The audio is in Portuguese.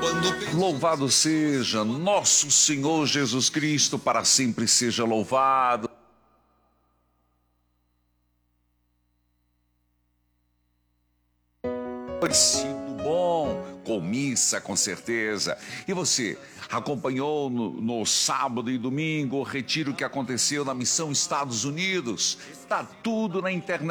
Louvado seja nosso Senhor Jesus Cristo, para sempre seja louvado. Foi sido bom, com missa, com certeza. E você, acompanhou no sábado e domingo o retiro que aconteceu na Missão Estados Unidos? Tá tudo na internet.